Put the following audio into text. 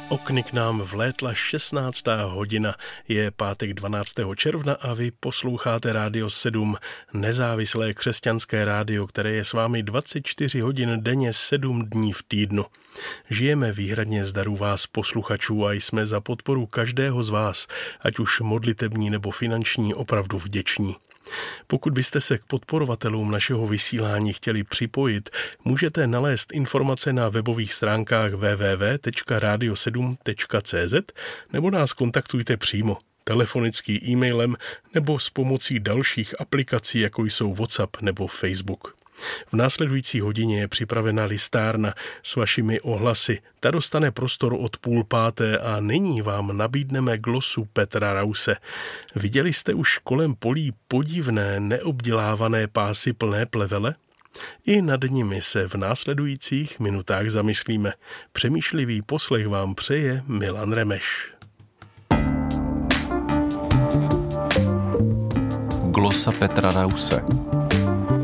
Okny k nám vlétla 16. hodina, je pátek 12. června a vy posloucháte Rádio 7, nezávislé křesťanské rádio, které je s vámi 24 hodin denně 7 dní v týdnu. Žijeme výhradně z darů vás posluchačů a jsme za podporu každého z vás, ať už modlitební nebo finanční, opravdu vděční. Pokud byste se k podporovatelům našeho vysílání chtěli připojit, můžete nalézt informace na webových stránkách www.radio7.cz nebo nás kontaktujte přímo, telefonicky, e-mailem nebo s pomocí dalších aplikací, jako jsou WhatsApp nebo Facebook. V následující hodině je připravena listárna s vašimi ohlasy. Ta dostane prostor od 4:30 a nyní vám nabídneme glosu Petra Rause. Viděli jste už kolem polí podivné, neobdělávané pásy plné plevele? I nad nimi se v následujících minutách zamyslíme. Přemýšlivý poslech vám přeje Milan Remeš. Glosa Petra Rause.